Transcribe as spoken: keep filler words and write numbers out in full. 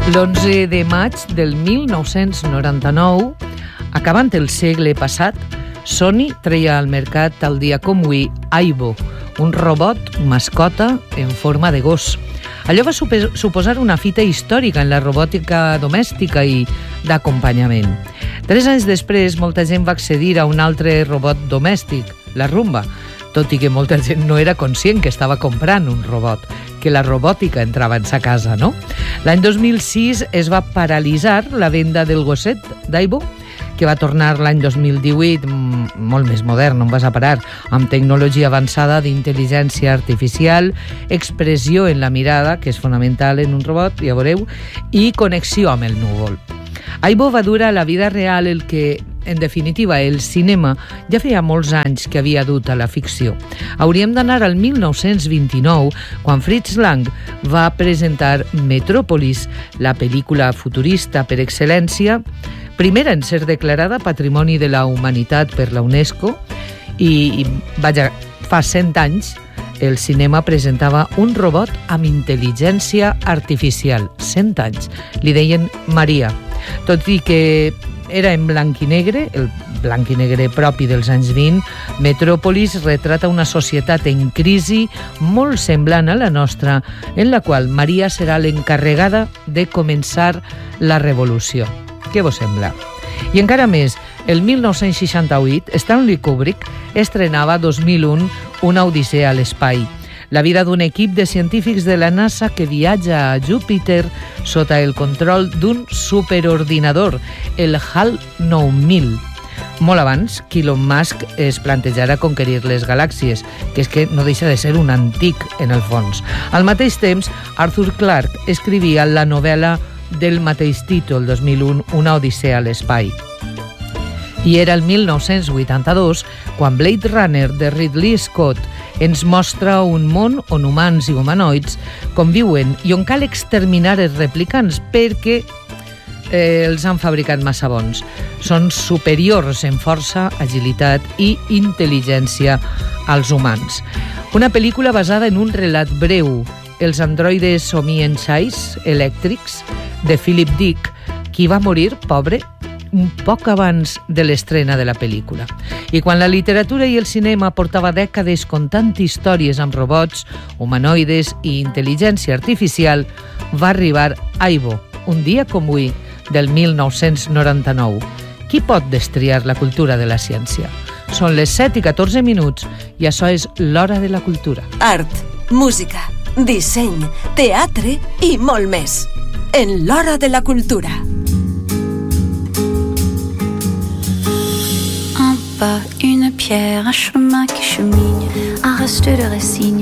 L'onze de maig del mil nou-cents noranta-nou, acabant el segle passat, Sony treia al mercat tal dia com avui Aibo, un robot mascota en forma de gos. Allò va suposar una fita històrica en la robòtica domèstica i d'acompanyament. Tres anys després, molta gent va accedir a un altre robot domèstic, la Rumba, tot i que molta gent no era conscient que estava comprant un robot, que la robòtica entrava en sa casa, no? L'any dos mil sis es va paralitzar la venda del gosset d'Aibo, que va tornar l'any dos mil divuit molt més modern, on vas a parar, amb tecnologia avançada d'intel·ligència artificial, expressió en la mirada, que és fonamental en un robot, ja veureu, i connexió amb el núvol. Aibo va dur a la vida real el que, en definitiva, el cinema ja feia molts anys que havia dut a la ficció. Hauríem d'anar al mil nou-cents vint-i-nou, quan Fritz Lang va presentar Metròpolis, la pel·lícula futurista per excel·lència, primera en ser declarada Patrimoni de la Humanitat per la UNESCO, i, i vaja, fa cent anys el cinema presentava un robot amb intel·ligència artificial. cent anys. Li deien Maria. Tot i que era en blanc i negre, el blanc i negre propi dels anys vint, Metròpolis retrata una societat en crisi molt semblant a la nostra, en la qual Maria serà l'encarregada de començar la revolució. Què vos sembla? I encara més, el mil nou-cents seixanta-vuit, Stanley Kubrick estrenava dos mil un Una odissea a l'espai, la vida d'un equip de científics de la NASA que viatja a Júpiter sota el control d'un superordinador, el HAL nou mil. Molt abans que Elon Musk es plantejara conquerir les galàxies, que és que no deixa de ser un antic en el fons. Al mateix temps, Arthur Clarke escrivia la novel·la del mateix títol, dos mil un, Una odissea a l'espai. I era el mil nou-cents vuitanta-dos quan Blade Runner de Ridley Scott ens mostra un món on humans i humanoids conviuen i on cal exterminar els replicants perquè eh, els han fabricat massa bons. Són superiors en força, agilitat i intel·ligència als humans. Una pel·lícula basada en un relat breu, Els androides somien xais elèctrics, de Philip Dick, qui va morir, pobre, un poc abans de l'estrena de la pel·lícula. I quan la literatura i el cinema portava dècades contant històries amb robots, humanoides i intel·ligència artificial, va arribar Aibo, un dia com avui, del mil nou-cents noranta-nou. Qui pot destriar la cultura de la ciència? Són les set i catorze minuts i això és l'Hora de la Cultura. Art, música, disseny, teatre i molt més. En l'Hora de la Cultura. Une pierre, un chemin qui chemine, un reste de racines